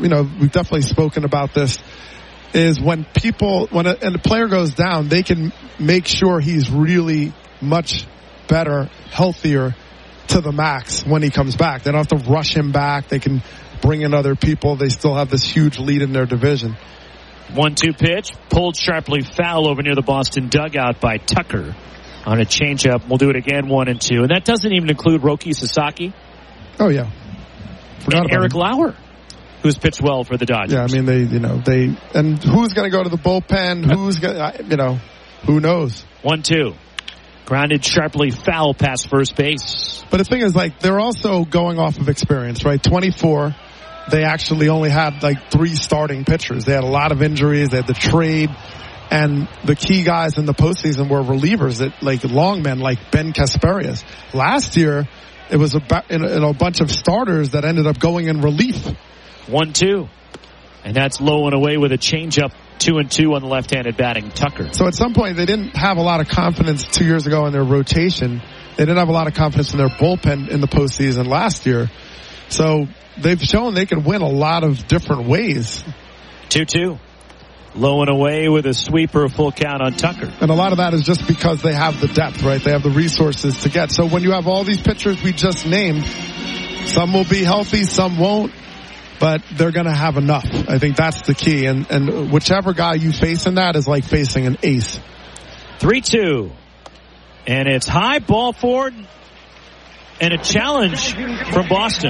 we've definitely spoken about this, is when a player goes down, they can make sure he's really much better, healthier to the max when he comes back. They don't have to rush him back. They can bring in other people. They still have this huge lead in their division. 1-2 pitch, pulled sharply foul over near the Boston dugout by Tucker on a changeup. We'll do it again, 1-2. And that doesn't even include Roki Sasaki. Oh, yeah. And Eric Lauer, who's pitched well for the Dodgers. Yeah, I mean, and who's going to go to the bullpen? Who's going to, who knows? 1-2. Grounded sharply foul past first base. But the thing is, they're also going off of experience, right? 24. They actually only had 3 starting pitchers. They had a lot of injuries. They had the trade. And the key guys in the postseason were relievers, long men like Ben Kasperius. Last year, it was a bunch of starters that ended up going in relief. 1-2. And that's low and away with a changeup. 2-2 on the left-handed batting Tucker. So at some point, they didn't have a lot of confidence 2 years ago in their rotation. They didn't have a lot of confidence in their bullpen in the postseason last year. So they've shown they can win a lot of different ways. 2-2. Low and away with a sweeper, full count on Tucker. And a lot of that is just because they have the depth, right? They have the resources to get. So when you have all these pitchers we just named, some will be healthy, some won't, but they're going to have enough. I think that's the key. And whichever guy you face in that is like facing an ace. 3-2. And it's high, ball forward, and a challenge from Boston.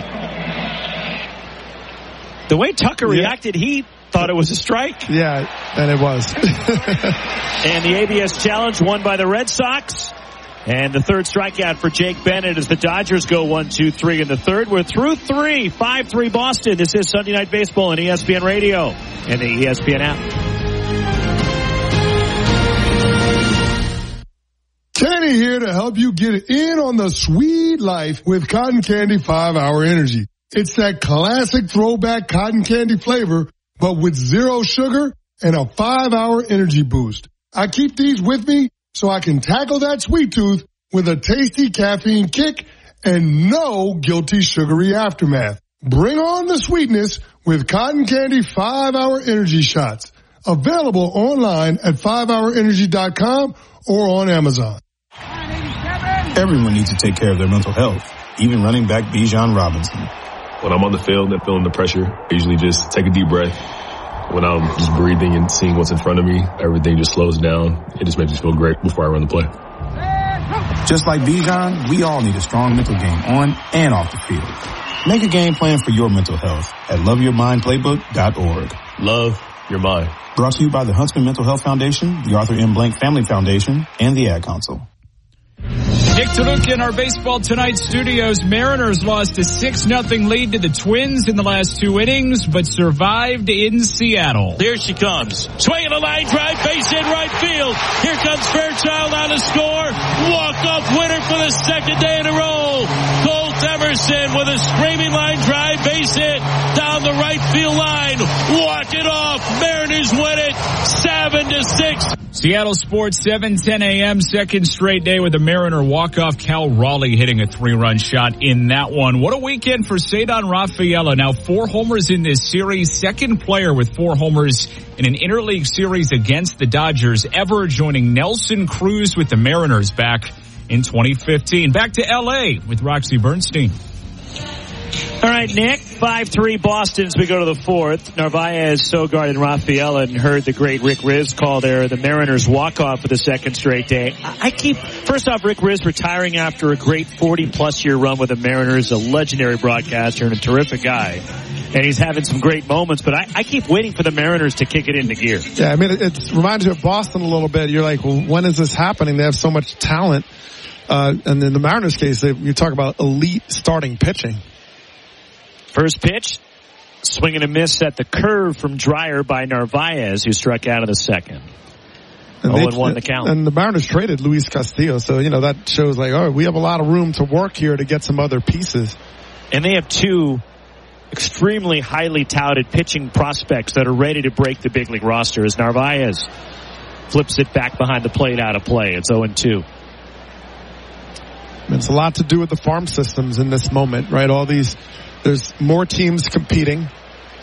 The way Tucker reacted, he thought it was a strike. Yeah, and it was. And the ABS challenge won by the Red Sox. And the third strikeout for Jake Bennett as the Dodgers go 1-2-3 in the third. We're through 3, 5-3 Boston. This is Sunday Night Baseball on ESPN Radio and the ESPN app. Kenny here to help you get in on the sweet life with Cotton Candy 5-Hour Energy. It's that classic throwback cotton candy flavor, but with 0 sugar and a 5-hour energy boost. I keep these with me so I can tackle that sweet tooth with a tasty caffeine kick and no guilty sugary aftermath. Bring on the sweetness with Cotton Candy 5-Hour Energy Shots. Available online at 5hourenergy.com or on Amazon. Everyone needs to take care of their mental health, even running back Bijan Robinson. When I'm on the field and feeling the pressure, I usually just take a deep breath. When I'm just breathing and seeing what's in front of me, everything just slows down. It just makes me feel great before I run the play. Just like Bijan, we all need a strong mental game on and off the field. Make a game plan for your mental health at loveyourmindplaybook.org. Love your mind. Brought to you by the Huntsman Mental Health Foundation, the Arthur M. Blank Family Foundation, and the Ad Council. Nick Toluca in our Baseball Tonight studios. Mariners lost a 6-0 lead to the Twins in the last 2 innings, but survived in Seattle. Here she comes. Swinging a line drive, base hit right field. Here comes Fairchild on the score. Walk-off winner for the second day in a row. Colt Emerson with a screaming line drive, base hit down the right field line. Walk it off. Mariners win it 7-6. Seattle Sports, 7:10 a.m., second straight day with a Mariner walk-off. Cal Raleigh hitting a 3-run shot in that one. What a weekend for Ceddanne Rafaela. Now 4 homers in this series. Second player with 4 homers in an interleague series against the Dodgers ever, joining Nelson Cruz with the Mariners back in 2015. Back to L.A. with Roxy Bernstein. All right, Nick, 5-3 Boston as we go to the fourth. Narvaez, Sogard, and Rafaela, and heard the great Rick Riz call there the Mariners walk-off for the second straight day. First off, Rick Riz retiring after a great 40-plus year run with the Mariners, a legendary broadcaster and a terrific guy. And he's having some great moments, but I keep waiting for the Mariners to kick it into gear. Yeah, I mean, it reminds you of Boston a little bit. You're like, well, when is this happening? They have so much talent. And in the Mariners case, you talk about elite starting pitching. First pitch, swing and a miss at the curve from Dreyer by Narvaez, who struck out of the second. 0-1 the count. And the Mariners traded Luis Castillo, so, that shows we have a lot of room to work here to get some other pieces. And they have 2 extremely highly touted pitching prospects that are ready to break the big league roster as Narvaez flips it back behind the plate out of play. It's 0-2. It's a lot to do with the farm systems in this moment, right? There's more teams competing.